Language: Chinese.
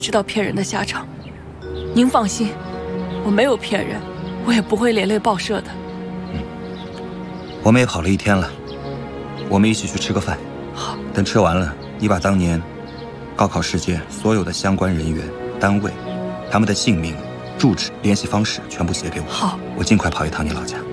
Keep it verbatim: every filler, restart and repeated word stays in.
知道骗人的下场。您放心，我没有骗人，我也不会连累报社的。 嗯，我们也跑了一天了，我们一起去吃个饭。 好。 等吃完了，你把当年高考事件所有的相关人员、单位，他们的姓名、住址、联系方式全部写给我。 好， 我尽快跑一趟你老家。